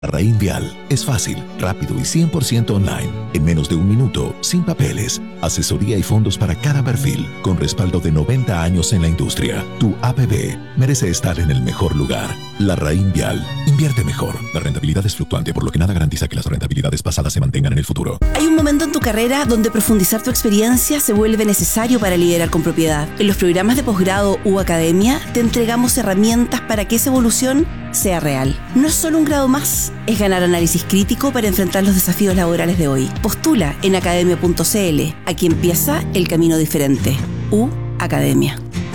Larraín Vial es fácil, rápido y 100% online. En menos de un minuto, sin papeles. Asesoría y fondos para cada perfil, con respaldo de 90 años en la industria. Tu APB merece estar en el mejor lugar. Larraín Vial. Invierte mejor. La rentabilidad es fluctuante, por lo que nada garantiza que las rentabilidades pasadas se mantengan en el futuro. Hay un momento en tu carrera donde profundizar tu experiencia se vuelve necesario para liderar con propiedad. En los programas de posgrado u academia te entregamos herramientas para que esa evolución sea real. No es solo un grado más, es ganar análisis crítico para enfrentar los desafíos laborales de hoy. Postula en academia.cl. Aquí empieza el camino diferente. Academia.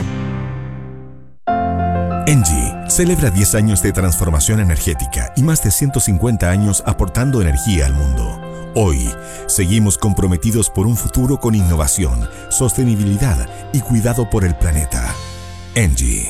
ENGIE celebra 10 años de transformación energética y más de 150 años aportando energía al mundo. Hoy, seguimos comprometidos por un futuro con innovación, sostenibilidad y cuidado por el planeta. ENGIE.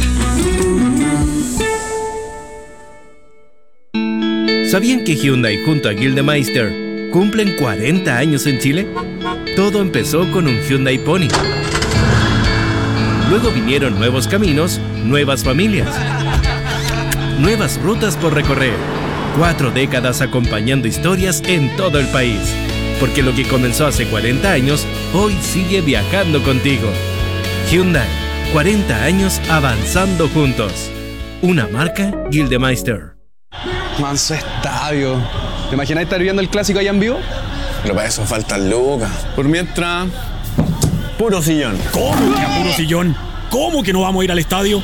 ¿Sabían que Hyundai junto a Gildemeister cumplen 40 años en Chile? Todo empezó con un Hyundai Pony. Luego vinieron nuevos caminos, nuevas familias, nuevas rutas por recorrer. 4 décadas acompañando historias en todo el país. Porque lo que comenzó hace 40 años, hoy sigue viajando contigo. Hyundai, 40 años avanzando juntos. Una marca Gildemeister. Manso estadio. ¿Te imaginas estar viendo el clásico allá en vivo? Pero para eso faltan lucas. Por mientras, puro sillón. ¿Cómo que a puro sillón? ¿Cómo que no vamos a ir al estadio?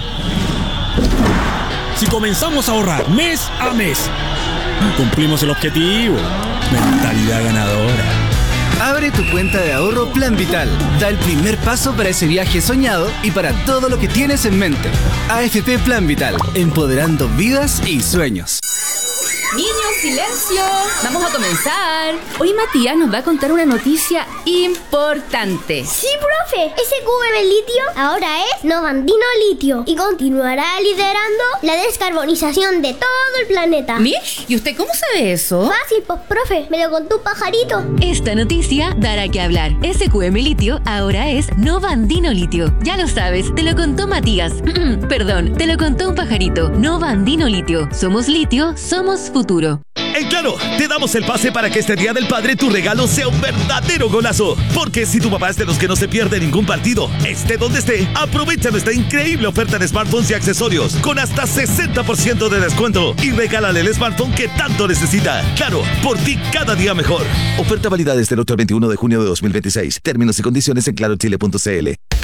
Si comenzamos a ahorrar mes a mes, cumplimos el objetivo. Mentalidad ganadora. Abre tu cuenta de ahorro Plan Vital. Da el primer paso para ese viaje soñado y para todo lo que tienes en mente. AFP Plan Vital, empoderando vidas y sueños. Niños, silencio. Vamos a comenzar. Hoy Matías nos va a contar una noticia importante. Sí, profe. Ese cubo de litio ahora es Novandino Litio y continuará liderando la descarbonización de todo el planeta. ¿Mish? ¿Y usted cómo sabe eso? Fácil, pues, profe. Me lo contó un pajarito. Esta noticia dará que hablar. SQM Litio ahora es Novandino Litio. Ya lo sabes, te lo contó Matías. Perdón, te lo contó un pajarito. Novandino Litio. Somos litio, somos futuro. En Claro, te damos el pase para que este Día del Padre tu regalo sea un verdadero golazo. Porque si tu papá es de los que no se pierde ningún partido, esté donde esté, aprovecha nuestra increíble oferta de smartphones y accesorios con hasta 60% de descuento y regálale el smartphone que tanto necesita. Claro, por ti cada día mejor. Oferta válida desde el 8 al 21 de junio de 2026. Términos y condiciones en clarochile.cl.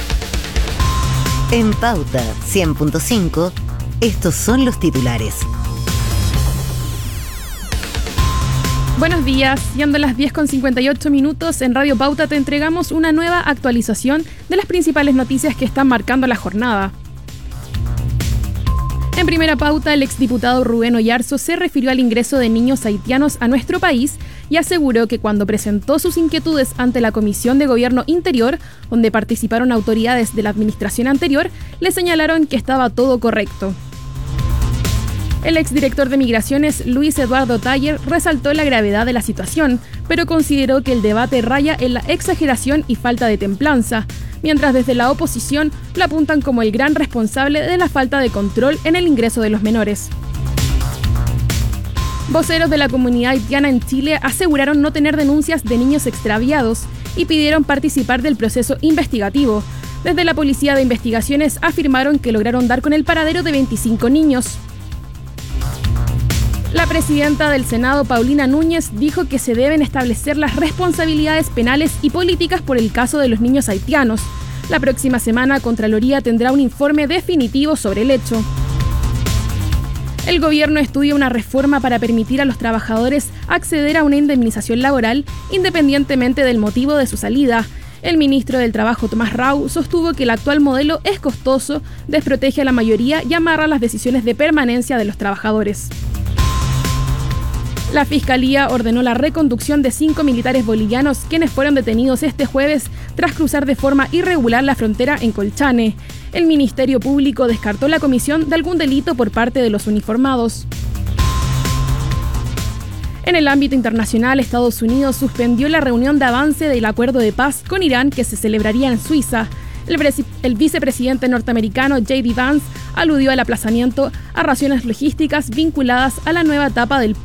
En Pauta 100.5, estos son los titulares. Buenos días, siendo las 10:58 en Radio Pauta te entregamos una nueva actualización de las principales noticias que están marcando la jornada. En primera pauta, el exdiputado Rubén Oyarzo se refirió al ingreso de niños haitianos a nuestro país y aseguró que cuando presentó sus inquietudes ante la Comisión de Gobierno Interior, donde participaron autoridades de la administración anterior, le señalaron que estaba todo correcto. El exdirector de Migraciones, Luis Eduardo Taller, resaltó la gravedad de la situación, pero consideró que el debate raya en la exageración y falta de templanza, mientras desde la oposición lo apuntan como el gran responsable de la falta de control en el ingreso de los menores. Voceros de la comunidad haitiana en Chile aseguraron no tener denuncias de niños extraviados y pidieron participar del proceso investigativo. Desde la Policía de Investigaciones afirmaron que lograron dar con el paradero de 25 niños. La presidenta del Senado, Paulina Núñez, dijo que se deben establecer las responsabilidades penales y políticas por el caso de los niños haitianos. La próxima semana, Contraloría tendrá un informe definitivo sobre el hecho. El gobierno estudia una reforma para permitir a los trabajadores acceder a una indemnización laboral independientemente del motivo de su salida. El ministro del Trabajo, Tomás Rau, sostuvo que el actual modelo es costoso, desprotege a la mayoría y amarra las decisiones de permanencia de los trabajadores. La Fiscalía ordenó la reconducción de 5 militares bolivianos quienes fueron detenidos este jueves tras cruzar de forma irregular la frontera en Colchane. El Ministerio Público descartó la comisión de algún delito por parte de los uniformados. En el ámbito internacional, Estados Unidos suspendió la reunión de avance del acuerdo de paz con Irán que se celebraría en Suiza. El vicepresidente norteamericano J.D. Vance aludió al aplazamiento a razones logísticas vinculadas a la nueva etapa del